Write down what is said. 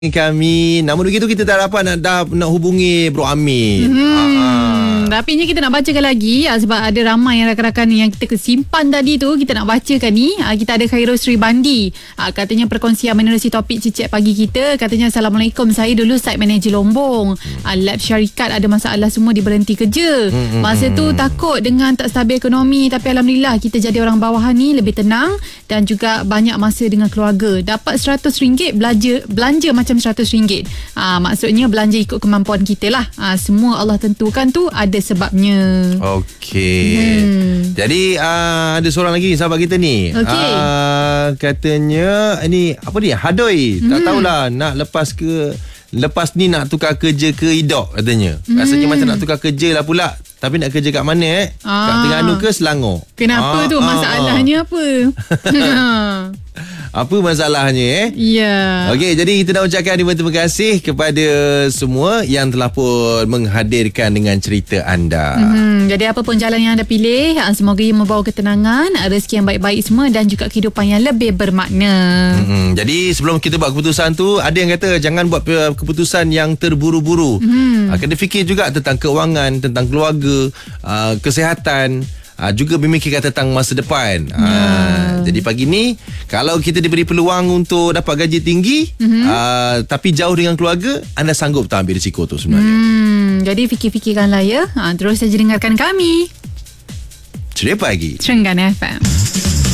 kami. Namun begitu kita tak dapat nak hubungi Bro Amin. Tapi ni kita nak bacakan lagi sebab ada ramai rakan-rakan yang kita simpan tadi tu. Kita nak bacakan ni. Kita ada Khairul Sri Bandi. Katanya perkongsian menerusi topik cicit pagi kita. Katanya Assalamualaikum, saya dulu site manager Lombong. Lab syarikat ada masalah, semua diberhenti kerja. Masa tu takut dengan tak stabil ekonomi. Tapi Alhamdulillah kita jadi orang bawahan ni lebih tenang dan juga banyak masa dengan keluarga. Dapat RM100 belanja macam RM100. Maksudnya belanja ikut kemampuan kita lah. Semua Allah tentukan tu ada sebabnya. Okey. Jadi ada seorang lagi sahabat kita ni. Katanya ni apa ni? Hadoi. Tak tahulah nak lepas ni nak tukar kerja ke Idok katanya. Rasanya macam nak tukar kerja lah pula. Tapi nak kerja kat mana Kat Terengganu ke Selangor? Kenapa tu? Masalahnya apa? Apa masalahnya Ya. Okey, jadi kita nak ucapkan terima kasih kepada semua yang telah pun menghadirkan dengan cerita anda. Jadi apa pun jalan yang anda pilih, semoga ia membawa ketenangan, rezeki yang baik-baik semua dan juga kehidupan yang lebih bermakna. Jadi sebelum kita buat keputusan tu, ada yang kata jangan buat keputusan yang terburu-buru. Kena fikir juga tentang keuangan, tentang keluarga, kesihatan, juga memikirkan tentang masa depan. Jadi pagi ni kalau kita diberi peluang untuk dapat gaji tinggi, tapi jauh dengan keluarga, anda sanggup tak ambil risiko tu sebenarnya? Jadi fikir-fikirkanlah ya. Terus saja dengarkan kami Ceria Pagi Trengganu FM.